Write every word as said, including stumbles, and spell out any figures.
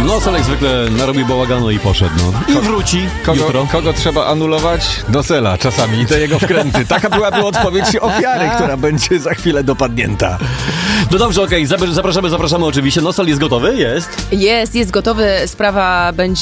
No, Sel jak zwykle narobi bałaganu i poszedł, no. I wróci Kogo, jutro. kogo trzeba anulować? Nosela czasami i te jego wkręty. Taka byłaby odpowiedź ofiary, która będzie za chwilę dopadnięta. No dobrze, okej, okay. Zapraszamy, zapraszamy oczywiście. Nosel jest gotowy? Jest. Jest, jest gotowy. Sprawa będzie